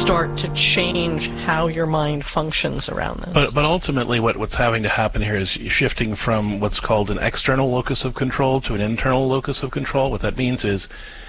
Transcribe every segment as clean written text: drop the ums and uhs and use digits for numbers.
start to change how your mind functions around this. But ultimately what's having to happen here is shifting from what's called an external locus of control to an internal locus of control. What that means is,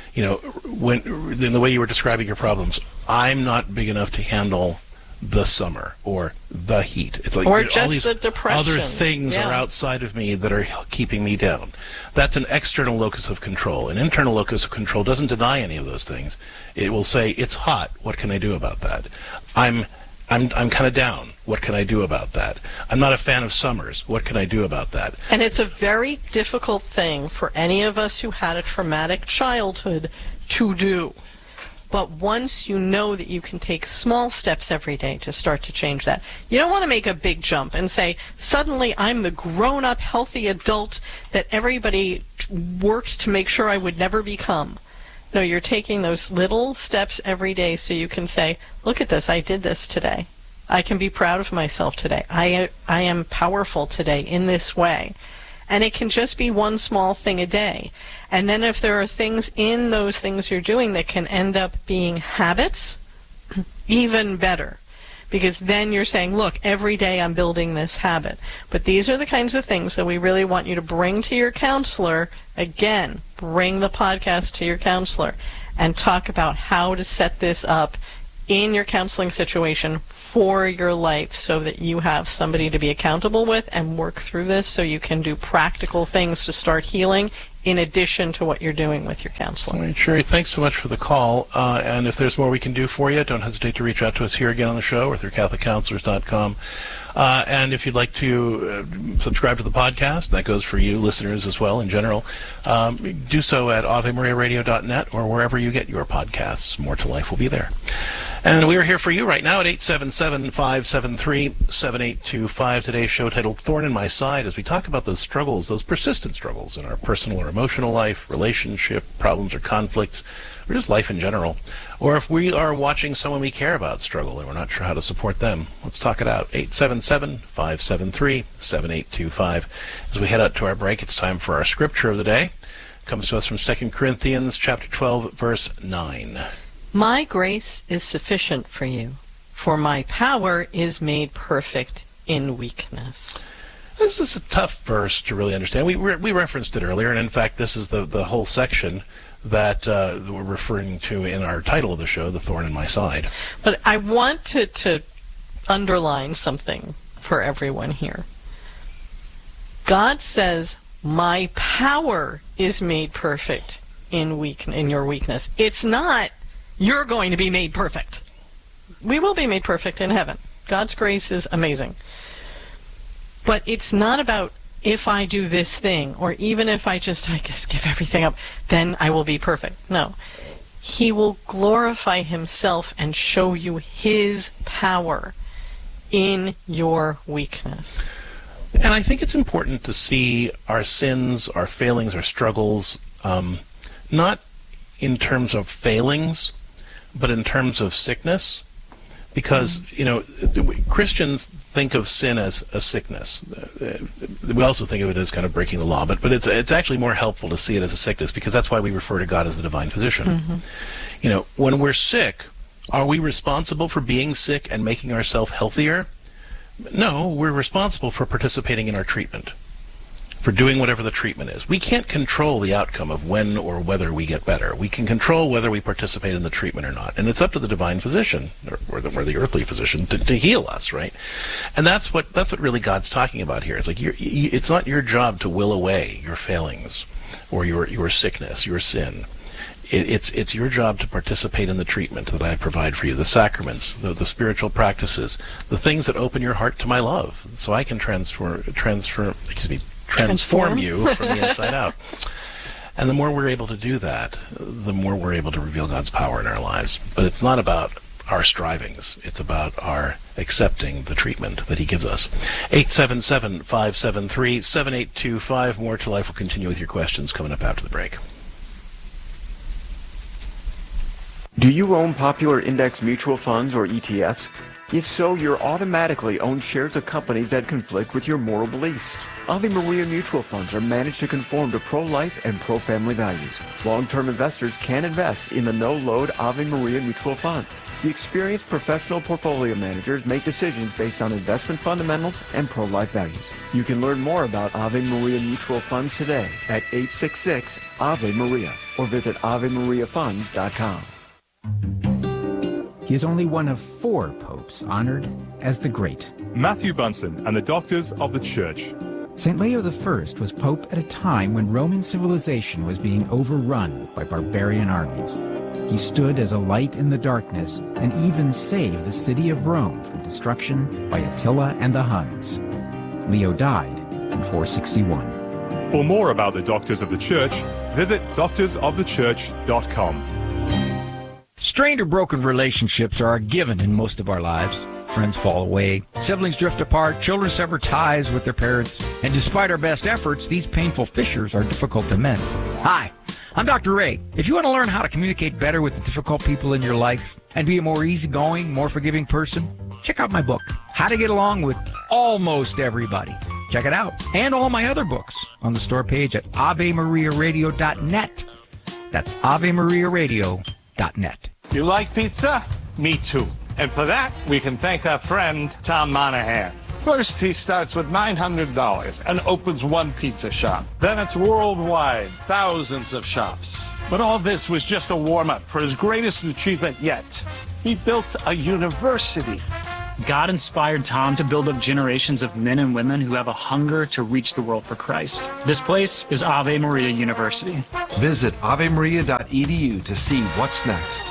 when in the way you were describing your problems, I'm not big enough to handle the summer or the heat. It's like or just all these the depression. Other things are outside of me that are keeping me down. That's an external locus of control. An internal locus of control doesn't deny any of those things. It will say, it's hot. What can I do about that? I'm kind of down. What can I do about that? I'm not a fan of summers. What can I do about that? And it's a very difficult thing for any of us who had a traumatic childhood to do. But once you know that you can take small steps every day to start to change that, you don't want to make a big jump and say, suddenly I'm the grown-up, healthy adult that everybody worked to make sure I would never become. No, you're taking those little steps every day so you can say, look at this, I did this today. I can be proud of myself today. I am powerful today in this way. And it can just be one small thing a day. And then if there are things in those things you're doing that can end up being habits, even better. Because then you're saying, look, every day I'm building this habit. But these are the kinds of things that we really want you to bring to your counselor. Again, bring the podcast to your counselor and talk about how to set this up in your counseling situation for your life so that you have somebody to be accountable with and work through this so you can do practical things to start healing in addition to what you're doing with your counseling. All right, Sherry, thanks so much for the call. And if there's more we can do for you, don't hesitate to reach out to us here again on the show or through CatholicCounselors.com. And if you'd like to subscribe to the podcast, that goes for you listeners as well in general, do so at AveMariaRadio.net or wherever you get your podcasts. More to Life will be there. And we are here for you right now at 877-573-7825. Today's show titled Thorn in My Side, as we talk about those struggles, those persistent struggles in our personal or emotional life, relationship, problems or conflicts, or just life in general. Or if we are watching someone we care about struggle and we're not sure how to support them, let's talk it out. 877-573-7825. As we head out to our break, it's time for our scripture of the day. It comes to us from 2 Corinthians chapter 12, verse 9. My grace is sufficient for you, for my power is made perfect in weakness. This is a tough verse to really understand. We referenced it earlier, and in fact, this is the whole section that we're referring to in our title of the show, The Thorn in My Side. But I want to underline something for everyone here. God says, my power is made perfect in your weakness. It's not, you're going to be made perfect. We will be made perfect in heaven. God's grace is amazing. But it's not about if I do this thing, or even if I just give everything up, then I will be perfect. No. He will glorify himself and show you his power in your weakness. And I think it's important to see our sins, our failings, our struggles, not in terms of failings, but in terms of sickness, because, Christians think of sin as a sickness. We also think of it as kind of breaking the law, but it's actually more helpful to see it as a sickness, because that's why we refer to God as the divine physician. Mm-hmm. When we're sick, are we responsible for being sick and making ourselves healthier? No, we're responsible for participating in our treatment, for doing whatever the treatment is. We can't control the outcome of when or whether we get better. We can control whether we participate in the treatment or not. And it's up to the divine physician, or the earthly physician, to heal us, right? And that's what really God's talking about here. It's like it's not your job to will away your failings or your sickness, your sin. It's your job to participate in the treatment that I provide for you, the sacraments, the spiritual practices, the things that open your heart to my love, so I can transform you from the inside out. And the more we're able to do that, the more we're able to reveal God's power in our lives. But it's not about our strivings. It's about our accepting the treatment that he gives us. 877-573-7825. More to Life will continue with your questions coming up after the break. Do you own popular index mutual funds or ETFs? If so, you're automatically own shares of companies that conflict with your moral beliefs. Ave Maria mutual funds are managed to conform to pro-life and pro-family values. Long-term investors can invest in the no-load Ave Maria mutual funds. The experienced professional portfolio managers make decisions based on investment fundamentals and pro-life values. You can learn more about Ave Maria mutual funds today at 866 Ave Maria or visit AveMariaFunds.com. He is only one of 4 popes honored as the Great. Matthew Bunsen and the Doctors of the Church. St. Leo I was pope at a time when Roman civilization was being overrun by barbarian armies. He stood as a light in the darkness and even saved the city of Rome from destruction by Attila and the Huns. Leo died in 461. For more about the Doctors of the Church, visit doctorsofthechurch.com. Strained or broken relationships are a given in most of our lives. Friends fall away, siblings drift apart, children sever ties with their parents, and despite our best efforts, these painful fissures are difficult to mend. Hi, I'm Dr. Ray. If you want to learn how to communicate better with the difficult people in your life and be a more easygoing, more forgiving person, check out my book, How to Get Along with Almost Everybody. Check it out, and all my other books on the store page at AveMariaRadio.net. That's AveMariaRadio.net. You like pizza? Me too. And for that, we can thank our friend, Tom Monahan. First, he starts with $900 and opens one pizza shop. Then it's worldwide, thousands of shops. But all this was just a warm-up for his greatest achievement yet. He built a university. God inspired Tom to build up generations of men and women who have a hunger to reach the world for Christ. This place is Ave Maria University. Visit avemaria.edu to see what's next.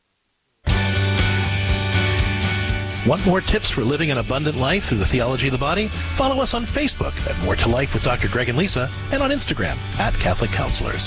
Want more tips for living an abundant life through the theology of the body? Follow us on Facebook at More to Life with Dr. Greg and Lisa, and on Instagram at Catholic Counselors.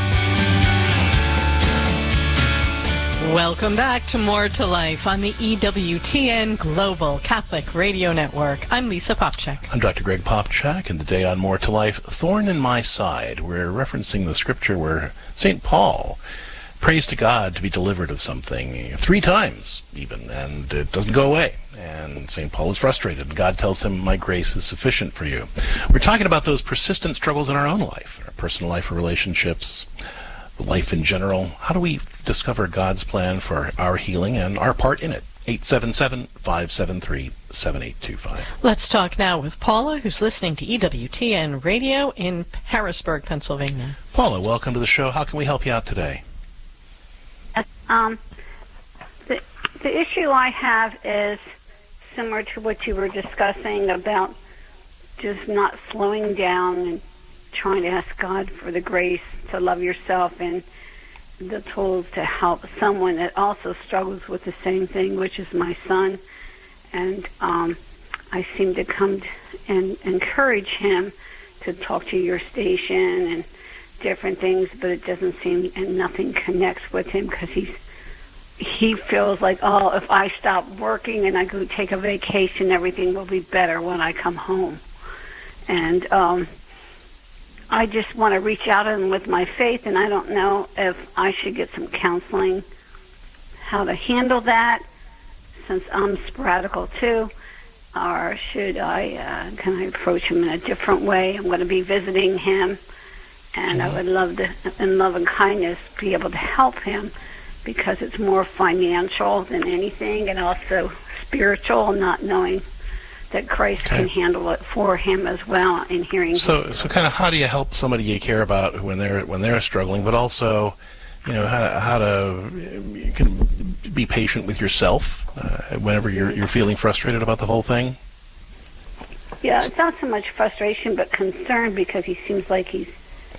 Welcome back to More to Life on the EWTN Global Catholic Radio Network. I'm Lisa Popchak. I'm Dr. Greg Popchak, and today on More to Life, Thorn in My Side, we're referencing the scripture where St. Paul prays to God to be delivered of something 3 times even, and it doesn't go away. And St. Paul is frustrated. God tells him, my grace is sufficient for you. We're talking about those persistent struggles in our own life, our personal life, our relationships, life in general. How do we discover God's plan for our healing and our part in it? 877-573-7825. Let's talk now with Paula, who's listening to EWTN Radio in Harrisburg, Pennsylvania. Paula, welcome to the show. How can we help you out today? The issue I have is similar to what you were discussing about just not slowing down and trying to ask God for the grace to love yourself and the tools to help someone that also struggles with the same thing, which is my son. And I seem to come and encourage him to talk to your station and different things, but it doesn't seem, and nothing connects with him because he feels like, oh, if I stop working and I go take a vacation, everything will be better when I come home. And I just want to reach out to him with my faith, and I don't know if I should get some counseling, how to handle that, since I'm sporadical too, or should can I approach him in a different way? I'm going to be visiting him, and I would love to, in love and kindness, be able to help him, because it's more financial than anything, and also spiritual, not knowing that Christ can handle it for him as well, and hearing So kind of how do you help somebody you care about when they're struggling, but also, you know, how to you can be patient with yourself whenever you're feeling frustrated about the whole thing? Yeah, it's not so much frustration, but concern, because he seems like he's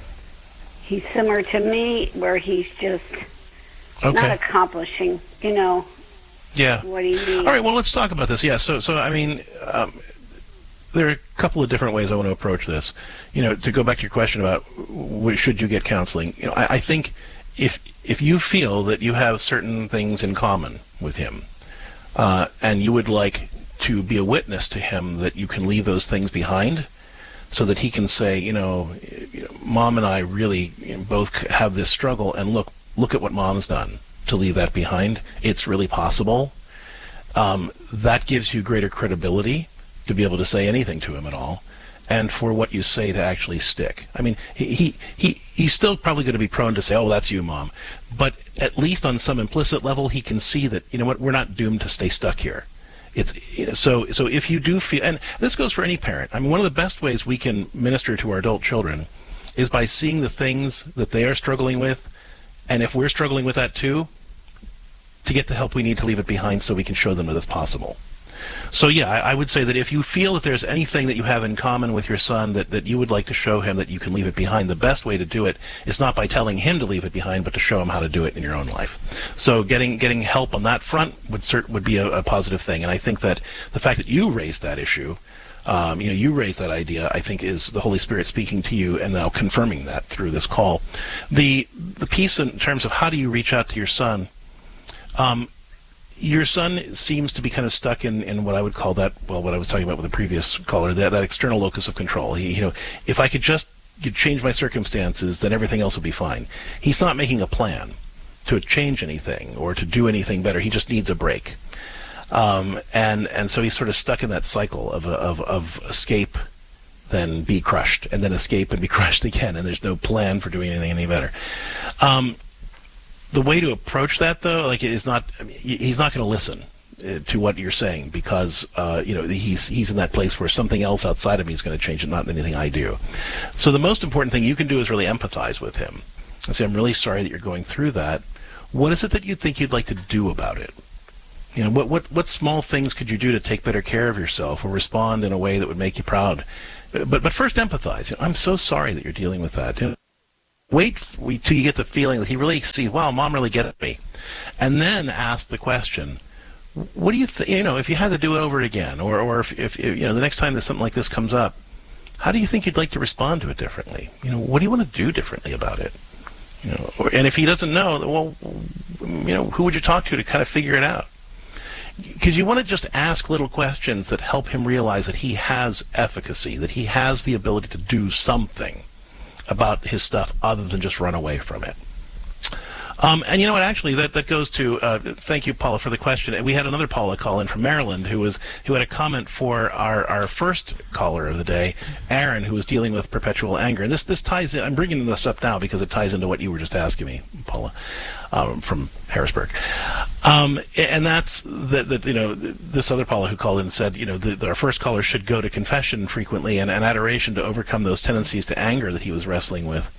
similar to me, where he's just not accomplishing, you know. Yeah. What he needs. All right. Well, let's talk about this. Yeah. So I mean, there are a couple of different ways I want to approach this. You know, to go back to your question about should you get counseling. You know, I think if you feel that you have certain things in common with him, and you would like to be a witness to him that you can leave those things behind, so that he can say, you know, Mom and I really both have this struggle, and look at what Mom's done to leave that behind. It's really possible. That gives you greater credibility to be able to say anything to him at all, and for what you say to actually stick. I mean, he's still probably going to be prone to say, "Oh, that's you, Mom," but at least on some implicit level, he can see that, you know what, we're not doomed to stay stuck here. So if you do feel, and this goes for any parent. I mean, one of the best ways we can minister to our adult children is by seeing the things that they are struggling with, and if we're struggling with that too, to get the help we need to leave it behind so we can show them that it's possible. So yeah, I would say that if you feel that there's anything that you have in common with your son that you would like to show him that you can leave it behind, the best way to do it is not by telling him to leave it behind, but to show him how to do it in your own life. So getting help on that front would be a positive thing. And I think that the fact that you raised that issue, you raised that idea, I think is the Holy Spirit speaking to you and now confirming that through this call. The piece in terms of how do you reach out to your son, your son seems to be kind of stuck in what I would call that, well, what I was talking about with the previous caller, that external locus of control. If I could just change my circumstances, then everything else would be fine. He's not making a plan to change anything or to do anything better. He just needs a break. And so he's sort of stuck in that cycle of escape, then be crushed, and then escape and be crushed again, and there's no plan for doing anything any better. The way to approach that, though, he's not going to listen to what you're saying because he's in that place where something else outside of me is going to change it, not anything I do. So the most important thing you can do is really empathize with him and say, "I'm really sorry that you're going through that. What is it that you think you'd like to do about it? What small things could you do to take better care of yourself or respond in a way that would make you proud? But first empathize. I'm so sorry that you're dealing with that." Wait till you get the feeling that he really sees, wow, Mom really gets me. And then ask the question, what do you think, if you had to do it over again, or if the next time that something like this comes up, how do you think you'd like to respond to it differently? What do you want to do differently about it? And if he doesn't know, well, who would you talk to kind of figure it out? Because you want to just ask little questions that help him realize that he has efficacy, that he has the ability to do something about his stuff other than just run away from it. And you know what, actually, that goes to, thank you, Paula, for the question. We had another Paula call in from Maryland who had a comment for our first caller of the day, Aaron, who was dealing with perpetual anger. And this ties in, I'm bringing this up now because it ties into what you were just asking me, Paula, from Harrisburg. And that's this other Paula who called in and said, our first caller should go to confession frequently and adoration to overcome those tendencies to anger that he was wrestling with.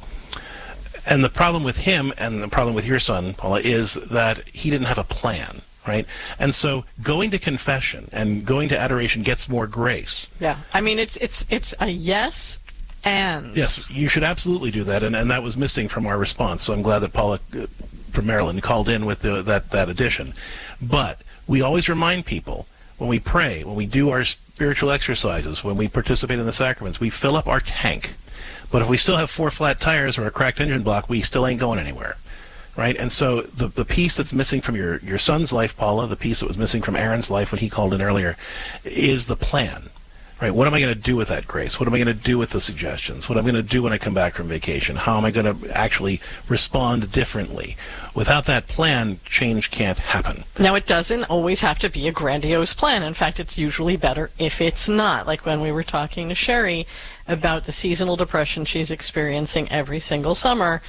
And the problem with him and the problem with your son, Paula, is that he didn't have a plan, right? And so going to confession and going to adoration gets more grace. Yeah, I mean, it's a yes and. Yes, you should absolutely do that, and that was missing from our response. So I'm glad that Paula from Maryland called in with that addition. But we always remind people, when we pray, when we do our spiritual exercises, when we participate in the sacraments, we fill up our tank. But if we still have 4 flat tires or a cracked engine block, we still ain't going anywhere, right? And so the piece that's missing from your son's life, Paula, the piece that was missing from Aaron's life when he called in earlier, is the plan, right? What am I going to do with that grace? What am I going to do with the suggestions? What am I going to do when I come back from vacation? How am I going to actually respond differently? Without that plan, change can't happen. Now, it doesn't always have to be a grandiose plan. In fact, it's usually better if it's not. Like when we were talking to Sherry about the seasonal depression she's experiencing every single summer,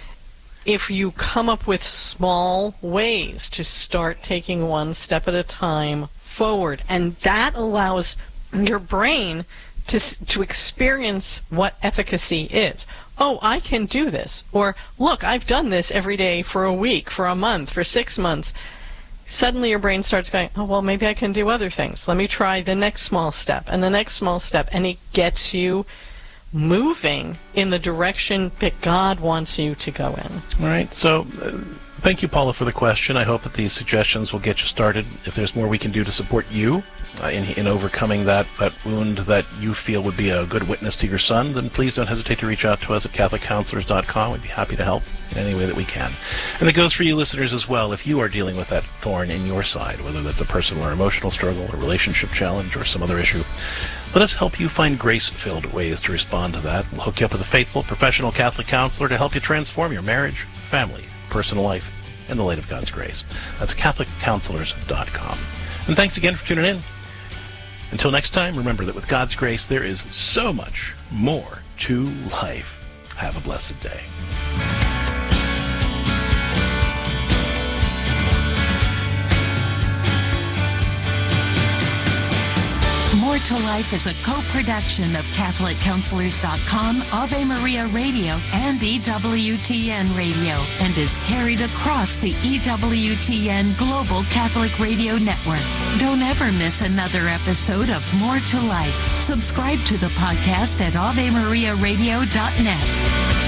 if you come up with small ways to start taking one step at a time forward, and that allows your brain to experience what efficacy is. Oh, I can do this. Or, look, I've done this every day for a week, for a month, for 6 months. Suddenly your brain starts going, oh, well, maybe I can do other things. Let me try the next small step and the next small step. And it gets you moving in the direction that God wants you to go in. All right. So thank you, Paula, for the question. I hope that these suggestions will get you started. If there's more we can do to support you in overcoming that wound that you feel would be a good witness to your son, then please don't hesitate to reach out to us at CatholicCounselors.com. We'd be happy to help in any way that we can. And it goes for you listeners as well. If you are dealing with that thorn in your side, whether that's a personal or emotional struggle, a relationship challenge, or some other issue, let us help you find grace-filled ways to respond to that. We'll hook you up with a faithful, professional Catholic counselor to help you transform your marriage, family, personal life, and the light of God's grace. That's CatholicCounselors.com. And thanks again for tuning in. Until next time, remember that with God's grace, there is so much more to life. Have a blessed day. More to Life is a co-production of CatholicCounselors.com, Ave Maria Radio, and EWTN Radio, and is carried across the EWTN Global Catholic Radio Network. Don't ever miss another episode of More to Life. Subscribe to the podcast at AveMariaRadio.net.